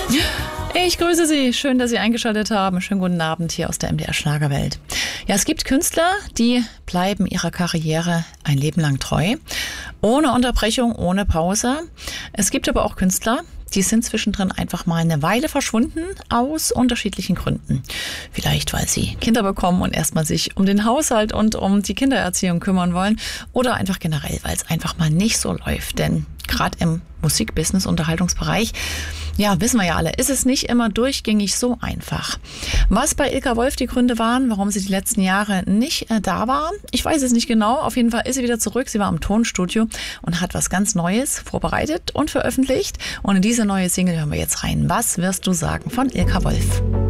Ich grüße Sie. Schön, dass Sie eingeschaltet haben. Schönen guten Abend hier aus der MDR Schlagerwelt. Ja, es gibt Künstler, die bleiben ihrer Karriere ein Leben lang treu. Ohne Unterbrechung, ohne Pause. Es gibt aber auch Künstler, die sind zwischendrin einfach mal eine Weile verschwunden, aus unterschiedlichen Gründen. Vielleicht, weil sie Kinder bekommen und erstmal sich um den Haushalt und um die Kindererziehung kümmern wollen. Oder einfach generell, weil es einfach mal nicht so läuft. Denn gerade im Musikbusiness, Unterhaltungsbereich, ja, wissen wir ja alle, ist es nicht immer durchgängig so einfach. Was bei Ilka Wolf die Gründe waren, warum sie die letzten Jahre nicht da war, ich weiß es nicht genau. Auf jeden Fall ist sie wieder zurück. Sie war im Tonstudio und hat was ganz Neues vorbereitet und veröffentlicht. Und in diese neue Single hören wir jetzt rein. Was wirst du sagen von Ilka Wolf?